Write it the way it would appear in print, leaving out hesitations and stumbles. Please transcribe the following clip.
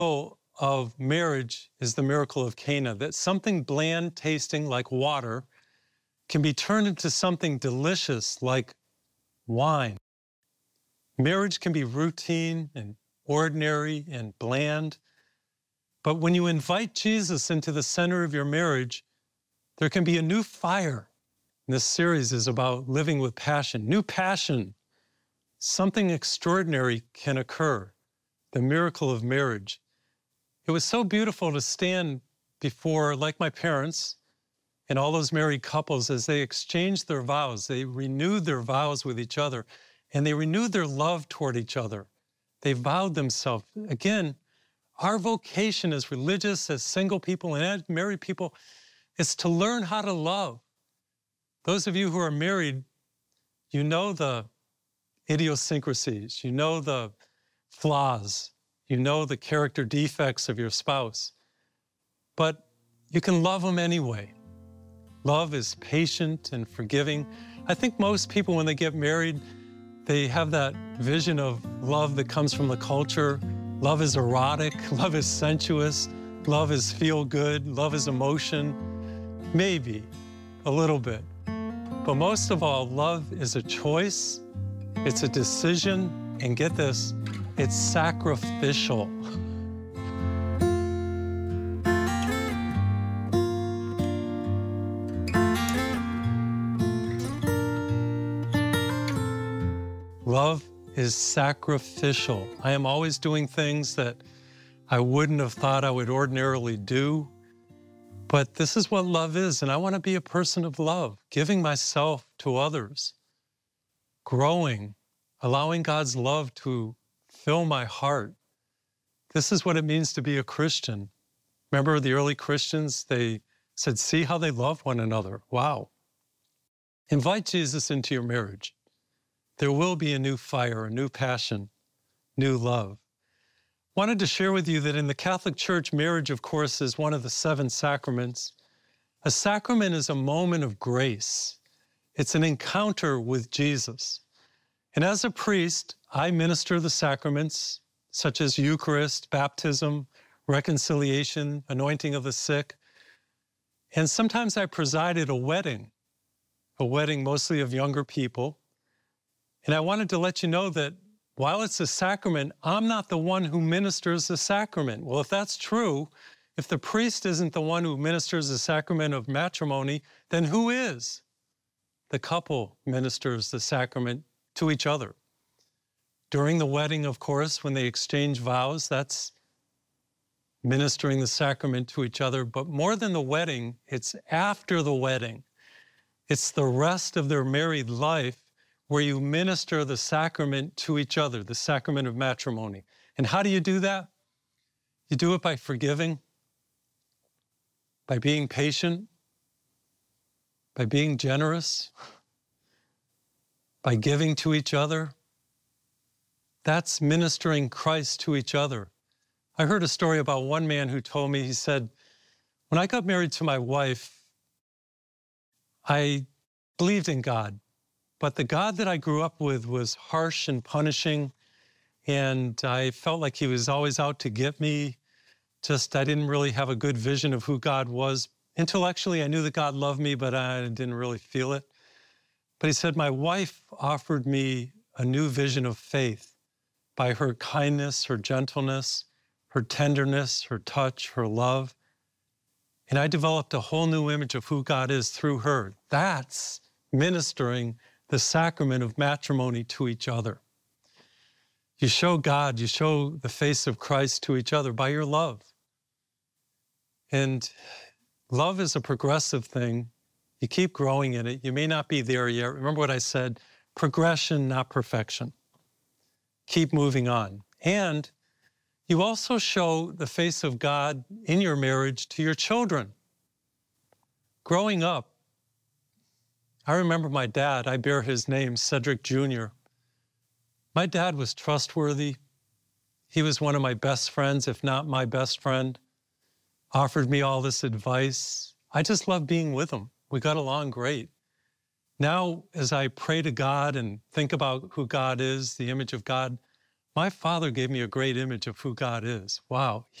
of marriage is the miracle of Cana, that something bland tasting like water can be turned into something delicious like wine. Marriage can be routine and ordinary and bland, but when you invite Jesus into the center of your marriage, there can be a new fire. This series is about living with passion, new passion. Something extraordinary can occur, the miracle of marriage. It was so beautiful to stand before, like my parents and all those married couples, as they exchanged their vows. They renewed their vows with each other, and they renewed their love toward each other. They vowed themselves. Again, our vocation as religious, as single people, and as married people is to learn how to love. Those of you who are married, you know the idiosyncrasies, you know the flaws, you know the character defects of your spouse, but you can love them anyway. Love is patient and forgiving. I think most people, when they get married, they have that vision of love that comes from the culture. Love is erotic, love is sensuous, love is feel good, love is emotion. Maybe a little bit. But most of all, love is a choice, it's a decision, and get this, it's sacrificial. Love is sacrificial. I am always doing things that I wouldn't have thought I would ordinarily do. But this is what love is, and I want to be a person of love, giving myself to others, growing, allowing God's love to fill my heart. This is what it means to be a Christian. Remember the early Christians? They said, see how they love one another. Wow. Invite Jesus into your marriage. There will be a new fire, a new passion, new love. Wanted to share with you that in the Catholic Church, marriage, of course, is one of the 7 sacraments. A sacrament is a moment of grace. It's an encounter with Jesus. And as a priest, I minister the sacraments, such as Eucharist, baptism, reconciliation, anointing of the sick. And sometimes I preside at a wedding mostly of younger people. And I wanted to let you know that while it's a sacrament, I'm not the one who ministers the sacrament. Well, if that's true, if the priest isn't the one who ministers the sacrament of matrimony, then who is? The couple ministers the sacrament to each other. During the wedding, of course, when they exchange vows, that's ministering the sacrament to each other. But more than the wedding, it's after the wedding. It's the rest of their married life where you minister the sacrament to each other, the sacrament of matrimony. And how do you do that? You do it by forgiving, by being patient, by being generous, by giving to each other. That's ministering Christ to each other. I heard a story about one man who told me, he said, when I got married to my wife, I believed in God. But the God that I grew up with was harsh and punishing, and I felt like he was always out to get me. I didn't really have a good vision of who God was. Intellectually, I knew that God loved me, but I didn't really feel it. But he said, my wife offered me a new vision of faith by her kindness, her gentleness, her tenderness, her touch, her love. And I developed a whole new image of who God is through her. That's ministering the sacrament of matrimony to each other. You show God, you show the face of Christ to each other by your love. And love is a progressive thing. You keep growing in it. You may not be there yet. Remember what I said, progression, not perfection. Keep moving on. And you also show the face of God in your marriage to your children. Growing up, I remember my dad, I bear his name, Cedric Jr. My dad was trustworthy. He was one of my best friends, if not my best friend. Offered me all this advice. I just loved being with him. We got along great. Now, as I pray to God and think about who God is, the image of God, My father gave me a great image of who God is. Wow.